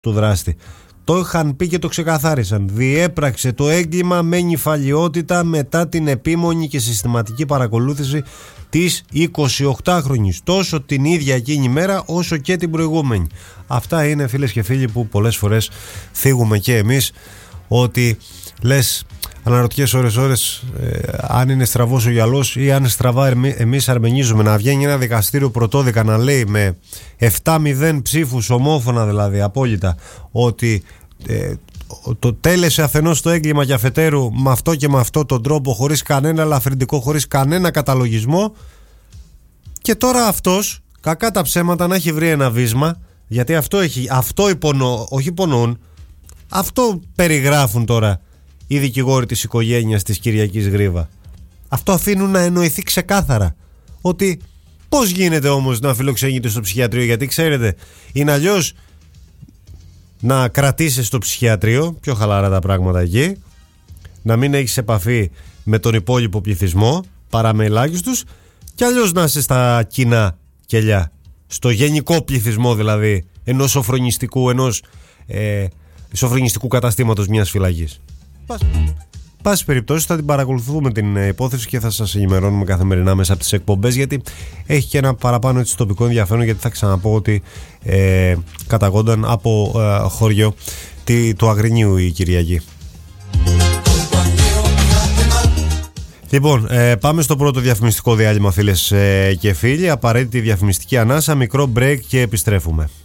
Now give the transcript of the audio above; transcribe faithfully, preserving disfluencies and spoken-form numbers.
του δράστη. Το είχαν πει και το ξεκαθάρισαν. Διέπραξε το έγκλημα με νηφαλιότητα μετά την επίμονη και συστηματική παρακολούθηση της εικοσιοκτάχρονης, τόσο την ίδια εκείνη μέρα όσο και την προηγούμενη. Αυτά είναι, φίλες και φίλοι, που πολλές φορές θίγουμε και εμείς, ότι λες, αναρωτιέσαι ώρες ώρες ε, αν είναι στραβός ο γυαλός ή αν στραβά εμείς αρμενίζουμε. Να βγαίνει ένα δικαστήριο πρωτόδικα να λέει με επτά μηδέν ψήφους, ομόφωνα δηλαδή, απόλυτα, ότι ε, το τέλεσε αφενός το έγκλημα και αφετέρου με αυτό και με αυτό τον τρόπο, χωρίς κανένα ελαφρυντικό, χωρίς κανένα καταλογισμό, και τώρα αυτός, κακά τα ψέματα, να έχει βρει ένα βίσμα, γιατί αυτό, έχει, αυτό υπονοώ, όχι υπονοούν, αυτό περιγράφουν τώρα οι δικηγόροι της οικογένειας της Κυριακής Γρίβα. Αυτό αφήνουν να εννοηθεί ξεκάθαρα, ότι πώς γίνεται όμως να φιλοξενείται στο ψυχιατρίο, γιατί ξέρετε, είναι αλλιώς να κρατήσεις στο ψυχιατρίο, πιο χαλαρά τα πράγματα εκεί, να μην έχεις επαφή με τον υπόλοιπο πληθυσμό παρά με ελάχιστους, και αλλιώς να είσαι στα κοινά κελιά, στο γενικό πληθυσμό δηλαδή ενός σοφρονιστικού, ενός ε, σοφρονιστικού καταστήματος μιας φυλακής. Πάση περιπτώσει, θα την παρακολουθούμε την υπόθεση και θα σας ενημερώνουμε καθημερινά μέσα από τις εκπομπές, γιατί έχει και ένα παραπάνω έτσι τοπικό ενδιαφέρον, γιατί θα ξαναπώ ότι ε, καταγόνταν από ε, χωριό τη, του Αγρινίου η Κυριακή. Λοιπόν, ε, πάμε στο πρώτο διαφημιστικό διάλειμμα, φίλες ε, και φίλοι. Απαραίτητη διαφημιστική ανάσα, μικρό break και επιστρέφουμε.